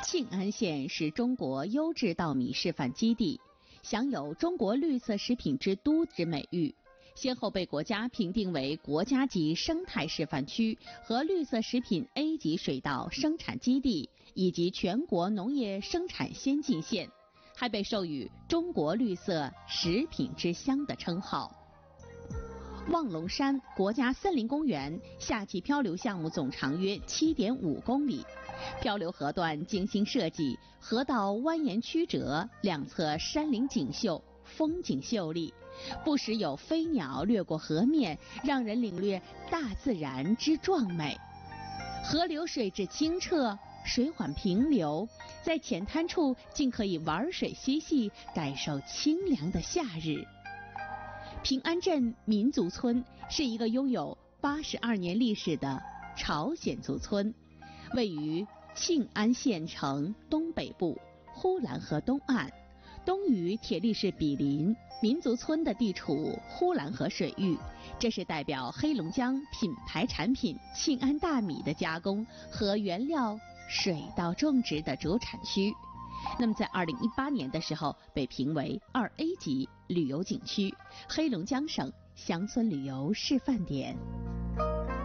庆安县是中国优质稻米示范基地，享有中国绿色食品之都之美誉，先后被国家评定为国家级生态示范区和绿色食品 A 级水稻生产基地，以及全国农业生产先进县，还被授予中国绿色食品之乡的称号。望龙山国家森林公园夏季漂流项目总长约 7.5 公里，漂流河段精心设计，河道蜿蜒曲折，两侧山林锦绣，风景秀丽，不时有飞鸟掠过河面，让人领略大自然之壮美。河流水质清澈，水缓平流，在浅滩处竟可以玩水嬉戏，感受清凉的夏日。平安镇民族村是一个拥有82年历史的朝鲜族村，位于庆安县城东北部，呼兰河东岸，东与铁力市毗邻。民族村的地处呼兰河水域，这是代表黑龙江品牌产品庆安大米的加工和原料水稻种植的主产区。那么在2018年的时候被评为2A 级旅游景区，黑龙江省乡村旅游示范点。